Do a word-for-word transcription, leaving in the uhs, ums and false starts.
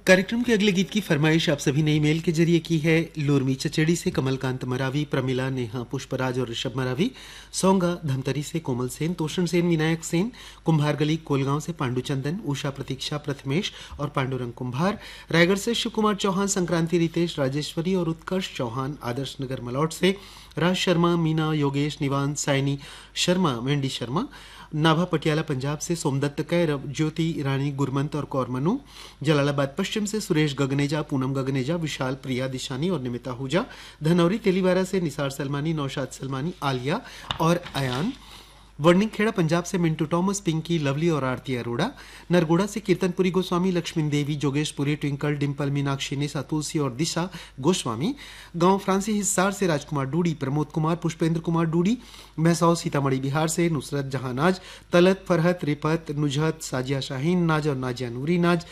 कार्यक्रम के अगले गीत की फरमाइश आप सभी ने ईमेल के जरिए की है। लूरमी चचेड़ी से कमलकांत मरावी, प्रमिला, नेहा, पुष्पराज और ऋषभ मरावी, सौंगा धमतरी से कोमल सेन, तोषण सेन, विनायक सेन, कुम्भार गली कोलगांव से पांडुचंदन, उषा, प्रतीक्षा, प्रथमेश और पांडुरंग कुम्भार, रायगढ़ से शिव कुमार चौहान, संक्रांति, रितेश, राजेश्वरी और उत्कर्ष चौहान, आदर्श नगर मलौट से राज शर्मा, मीना, योगेश, निवान, साइनी शर्मा, वेंडी शर्मा, नाभा पटियाला पंजाब से सोमदत्त कैरव, ज्योति ईरानी, गुरमंत और कौरमनु, जलालाबाद पश्चिम से सुरेश गगनेजा, पूनम गगनेजा, विशाल, प्रिया दिशानी और निमिता हुजा, धनौरी तेलीवारा से निसार सलमानी, नौशाद सलमानी, आलिया और अयान, वर्णिंग खेड़ा पंजाब से मिंटू टॉमस, पिंकी, लवली और आरती अरोड़ा, नरगोड़ा से कीर्तनपुरी गोस्वामी, लक्ष्मी देवी, जोगेशपुरी, ट्विंकल, डिम्पल, मीनाक्षी, निशा, तुलसी और दिशा गोस्वामी, गांव फ्रांसी हिस्सार से राजकुमार डूडी, प्रमोद कुमार, पुष्पेंद्र कुमार डूडी, महसौ सीतामढ़ी बिहार से नुसरत जहां नाज, तलत, फरहत, रिपत, नुजहत, साजिया शाहीन नाज और नाजिया नूरी नाज,